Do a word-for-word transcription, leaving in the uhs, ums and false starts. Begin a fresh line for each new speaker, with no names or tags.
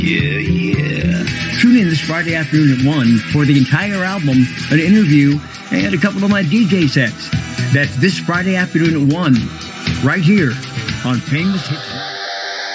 Yeah, yeah.
Tune in this Friday afternoon at one for the entire album, an interview, and a couple of my D J sets. That's this Friday afternoon at one, right here on Famous Hits.